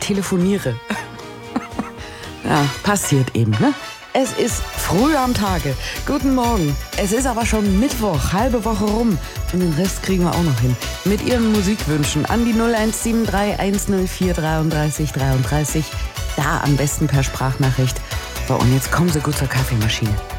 telefoniere. Ja, passiert eben, ne? Es ist früh am Tage. Guten Morgen. Es ist aber schon Mittwoch, halbe Woche rum. Und den Rest kriegen wir auch noch hin. Mit Ihren Musikwünschen an die 0173 104 33 33. Da am besten per Sprachnachricht. So, und jetzt kommen Sie gut zur Kaffeemaschine.